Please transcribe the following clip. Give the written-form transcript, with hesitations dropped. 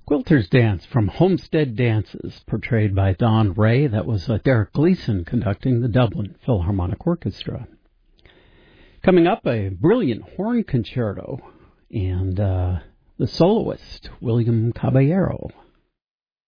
Quilter's Dance from Homestead Dances, portrayed by Don Ray. That was Derek Gleason conducting the Dublin Philharmonic Orchestra. Coming up, a brilliant horn concerto and the soloist, William Caballero.